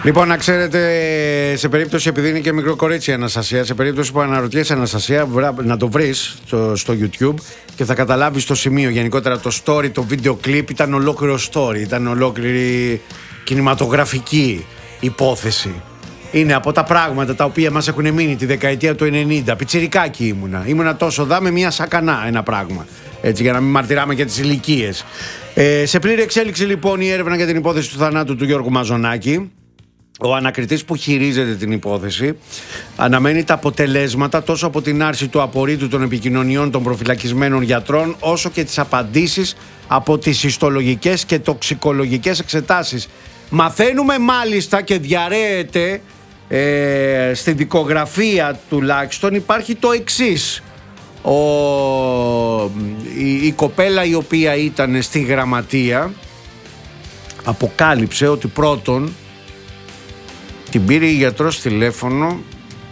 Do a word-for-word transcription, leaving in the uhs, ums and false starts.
Λοιπόν, να ξέρετε, σε περίπτωση, επειδή είναι και μικρό κορίτσι η Αναστασία, σε περίπτωση που αναρωτιέσαι Αναστασία, να το βρεις στο, στο YouTube και θα καταλάβεις το σημείο. Γενικότερα το story, το βίντεο κλιπ ήταν ολόκληρο story, ήταν ολόκληρη κινηματογραφική υπόθεση. Είναι από τα πράγματα τα οποία μας έχουν μείνει τη δεκαετία του ενενήντα. Πιτσιρικάκι ήμουνα. Ήμουνα τόσο δά με μια σακανά ένα πράγμα. Έτσι, για να μην μαρτυράμε και τις ηλικίες. Ε, σε πλήρη εξέλιξη λοιπόν η έρευνα για την υπόθεση του θανάτου του Γιώργου Μαζονάκη. Ο ανακριτής που χειρίζεται την υπόθεση αναμένει τα αποτελέσματα τόσο από την άρση του απορρίτου των επικοινωνιών των προφυλακισμένων γιατρών, όσο και τις απαντήσεις από τις ιστολογικές και τοξικολογικές εξετάσεις. Μαθαίνουμε μάλιστα και διαρρέεται ε, στην δικογραφία τουλάχιστον υπάρχει το εξής. Ο, η, η κοπέλα η οποία ήταν στη γραμματεία αποκάλυψε ότι πρώτον την πήρε η γιατρός τηλέφωνο